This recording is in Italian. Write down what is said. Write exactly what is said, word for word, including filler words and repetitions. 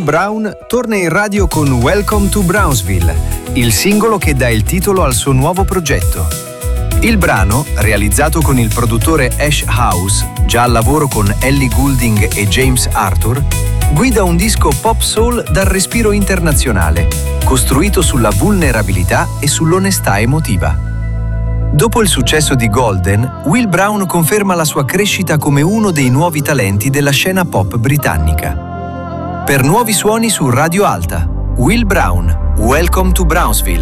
Brown torna in radio con Welcome to Brownsville, il singolo che dà il titolo al suo nuovo progetto. Il brano, realizzato con il produttore Ash House, già al lavoro con Ellie Goulding e James Arthur, guida un disco pop soul dal respiro internazionale, costruito sulla vulnerabilità e sull'onestà emotiva. Dopo il successo di Golden, Will Brown conferma la sua crescita come uno dei nuovi talenti della scena pop britannica. Per nuovi suoni su Radio Alta, Will Brown, Welcome to Brownsville.